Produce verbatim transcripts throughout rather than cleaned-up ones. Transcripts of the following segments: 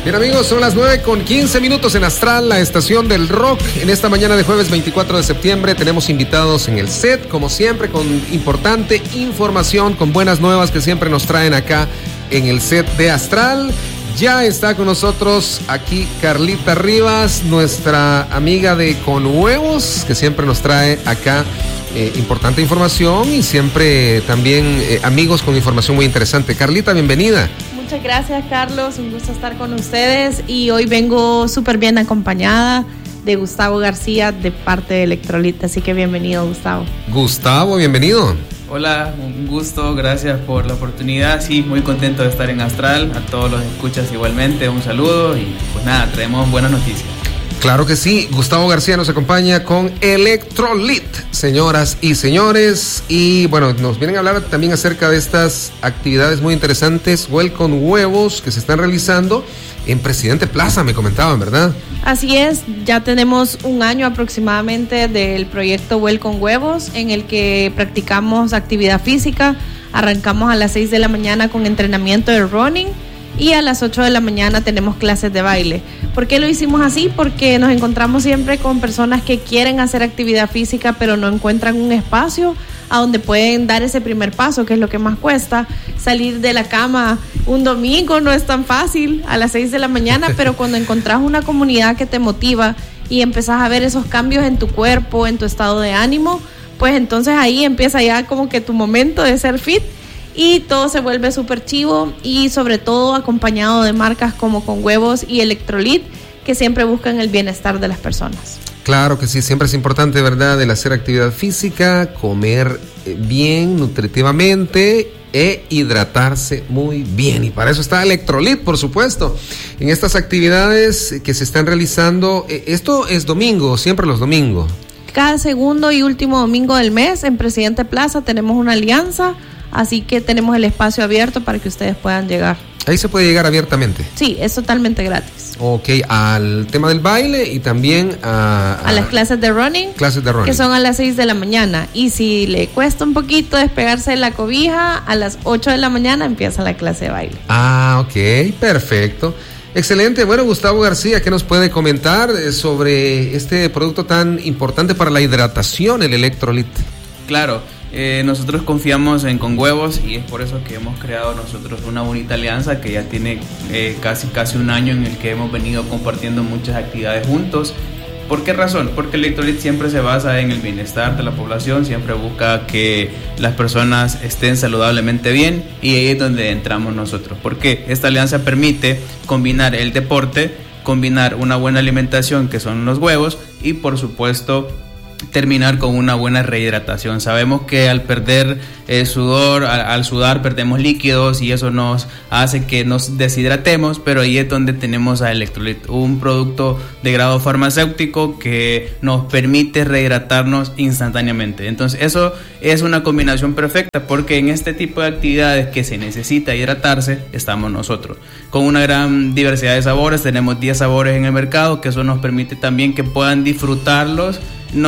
Bien, amigos, son las nueve con quince minutos en Astral, la estación del rock. En esta mañana de jueves veinticuatro de septiembre tenemos invitados en el set, como siempre, con importante información, con buenas nuevas que siempre nos traen acá en el set de Astral. Ya está con nosotros aquí Carlita Rivas, nuestra amiga de Con Huevos, que siempre nos trae acá eh, importante información y siempre también eh, amigos con información muy interesante. Carlita, bienvenida. Muchas gracias, Carlos, un gusto estar con ustedes y hoy vengo súper bien acompañada de Gustavo García de parte de Electrolit, así que bienvenido, Gustavo. Gustavo, bienvenido. Hola, un gusto, gracias por la oportunidad, sí, muy contento de estar en Astral, a todos los escuchas igualmente, un saludo y pues nada, traemos buenas noticias. Claro que sí, Gustavo García nos acompaña con Electrolit, señoras y señores, y bueno, nos vienen a hablar también acerca de estas actividades muy interesantes, Huel con Huevos, que se están realizando en Presidente Plaza, me comentaban, ¿verdad? Así es, ya tenemos un año aproximadamente del proyecto Huel con Huevos, en el que practicamos actividad física, arrancamos a las seis de la mañana con entrenamiento de running, y a las ocho de la mañana tenemos clases de baile. ¿Por qué lo hicimos así? Porque nos encontramos siempre con personas que quieren hacer actividad física pero no encuentran un espacio a donde pueden dar ese primer paso, que es lo que más cuesta. Salir de la cama un domingo no es tan fácil a las seis de la mañana, pero cuando encontrás una comunidad que te motiva y empezás a ver esos cambios en tu cuerpo, en tu estado de ánimo, pues entonces ahí empieza ya como que tu momento de ser fit y todo se vuelve súper chivo y sobre todo acompañado de marcas como Con Huevos y Electrolit, que siempre buscan el bienestar de las personas. Claro que sí, siempre es importante, ¿verdad?, el hacer actividad física, comer bien, nutritivamente e hidratarse muy bien. Y para eso está Electrolit, por supuesto. En estas actividades que se están realizando, esto es domingo, siempre los domingos. Cada segundo y último domingo del mes en Presidente Plaza tenemos una alianza, así que tenemos el espacio abierto para que ustedes puedan llegar. Ahí se puede llegar abiertamente. Sí, es totalmente gratis. Ok, al tema del baile y también a... A, a las clases de running. Clases de running. Que son a las seis de la mañana. Y si le cuesta un poquito despegarse de la cobija, a las ocho de la mañana empieza la clase de baile. Ah, ok, perfecto. Excelente. Bueno, Gustavo García, ¿qué nos puede comentar sobre este producto tan importante para la hidratación, el Electrolit? Claro. Eh, nosotros confiamos en Con Huevos y es por eso que hemos creado nosotros una bonita alianza que ya tiene eh, casi casi un año en el que hemos venido compartiendo muchas actividades juntos. ¿Por qué razón? Porque Electrolit siempre se basa en el bienestar de la población, siempre busca que las personas estén saludablemente bien y ahí es donde entramos nosotros. Porque esta alianza permite combinar el deporte, combinar una buena alimentación que son los huevos y por supuesto terminar con una buena rehidratación. Sabemos que al perder el sudor, al, al sudar perdemos líquidos y eso nos hace que nos deshidratemos, pero ahí es donde tenemos a Electrolit, un producto de grado farmacéutico que nos permite rehidratarnos instantáneamente. Entonces eso es una combinación perfecta porque en este tipo de actividades que se necesita hidratarse estamos nosotros. Con una gran diversidad de sabores, tenemos diez sabores en el mercado, que eso nos permite también que puedan disfrutarlos,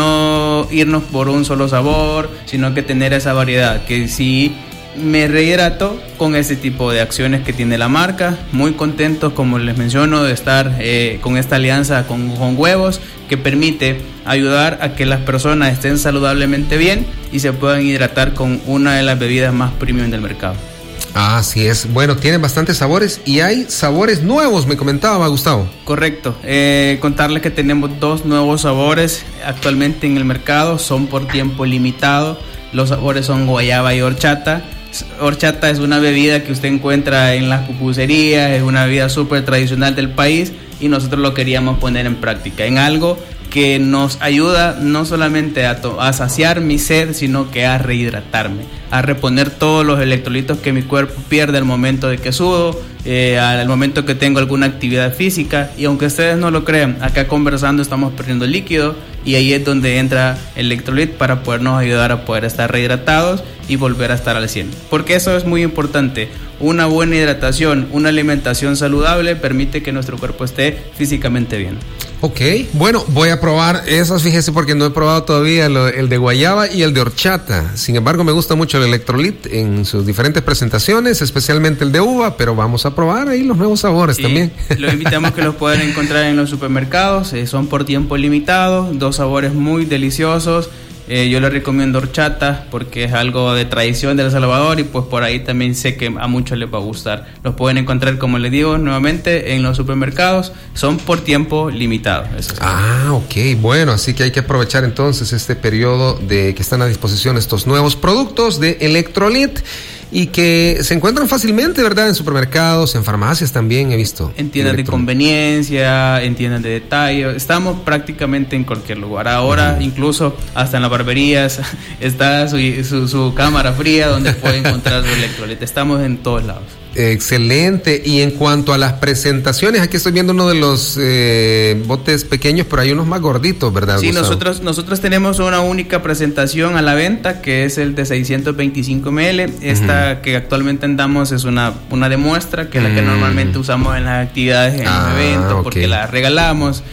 no irnos por un solo sabor, sino que tener esa variedad, que si me rehidrato con ese tipo de acciones que tiene la marca. Muy contentos, como les menciono, de estar eh, con esta alianza con, con Huevos, que permite ayudar a que las personas estén saludablemente bien y se puedan hidratar con una de las bebidas más premium del mercado. Así es, bueno, tienen bastantes sabores y hay sabores nuevos, me comentaba Gustavo. Correcto, eh, contarles que tenemos dos nuevos sabores actualmente en el mercado, son por tiempo limitado. Los sabores son guayaba y horchata. Horchata es una bebida que usted encuentra en las pupuserías, es una bebida súper tradicional del país y nosotros lo queríamos poner en práctica, en algo que nos ayuda no solamente a, to- a saciar mi sed, sino que a rehidratarme, a reponer todos los electrolitos que mi cuerpo pierde al momento de que sudo, eh, al momento que tengo alguna actividad física. Y aunque ustedes no lo crean, acá conversando estamos perdiendo líquido y ahí es donde entra el Electrolit para podernos ayudar a poder estar rehidratados y volver a estar al cien. Porque eso es muy importante. Una buena hidratación, una alimentación saludable permite que nuestro cuerpo esté físicamente bien. Ok, bueno, voy a probar esos, fíjese, porque no he probado todavía lo, el de guayaba y el de horchata. Sin embargo, me gusta mucho el Electrolit en sus diferentes presentaciones, especialmente el de uva, pero vamos a probar ahí los nuevos sabores sí, también. Los invitamos que los puedan encontrar en los supermercados, eh, son por tiempo limitado, dos sabores muy deliciosos. Eh, yo les recomiendo horchata porque es algo de tradición de El Salvador y pues por ahí también sé que a muchos les va a gustar. Los pueden encontrar, como les digo, nuevamente en los supermercados, son por tiempo limitado. Eso sí. Ah, ok, bueno, así que hay que aprovechar entonces este periodo de que están a disposición estos nuevos productos de Electrolit y que se encuentran fácilmente, ¿verdad? En supermercados, en farmacias también he visto. En tiendas de conveniencia, en tiendas de detalle, estamos prácticamente en cualquier lugar. Ahora uh-huh. incluso hasta en las barberías está su, su, su cámara fría donde puede encontrar su Electrolit. Estamos en todos lados. Excelente. Y en cuanto a las presentaciones, aquí estoy viendo uno de los eh, botes pequeños, pero hay unos más gorditos, ¿verdad? Sí, Gustavo? nosotros nosotros tenemos una única presentación a la venta, que es el de seiscientos veinticinco mililitros. Esta uh-huh. que actualmente andamos es una, una de muestra, que es la que uh-huh. normalmente usamos en las actividades, en ah, los eventos, okay. porque la regalamos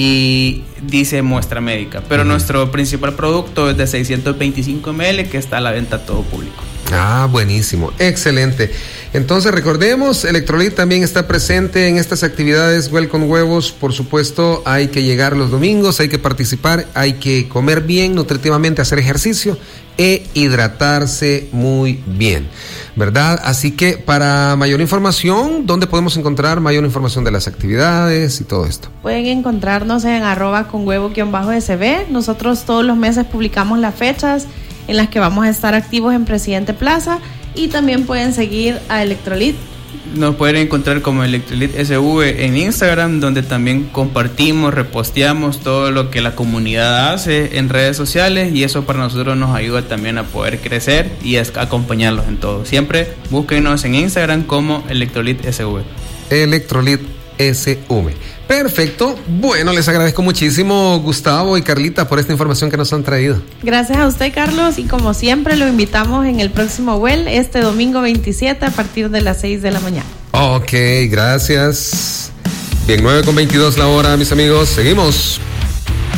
y dice muestra médica. Pero uh-huh. nuestro principal producto es de seiscientos veinticinco mililitros, que está a la venta a todo público. Ah, buenísimo, excelente. Entonces recordemos, Electrolit también está presente en estas actividades Well con Huevos. Por supuesto, hay que llegar los domingos, hay que participar, hay que comer bien, nutritivamente, hacer ejercicio e hidratarse muy bien, ¿verdad? Así que para mayor información, ¿dónde podemos encontrar mayor información de las actividades y todo esto? Pueden encontrarnos en arroba con huevo guión bajo S B. Nosotros todos los meses publicamos las fechas en las que vamos a estar activos en Presidente Plaza, y también pueden seguir a Electrolit. Nos pueden encontrar como Electrolit S V en Instagram, donde también compartimos, reposteamos todo lo que la comunidad hace en redes sociales, y eso para nosotros nos ayuda también a poder crecer y a acompañarlos en todo. Siempre búsquenos en Instagram como Electrolit S V. Electrolit S V. Perfecto. Bueno, les agradezco muchísimo, Gustavo y Carlita, por esta información que nos han traído. Gracias a usted, Carlos, y como siempre lo invitamos en el próximo Well este domingo veintisiete a partir de las seis de la mañana. Ok, gracias. Bien, nueve con veintidós la hora, mis amigos. Seguimos.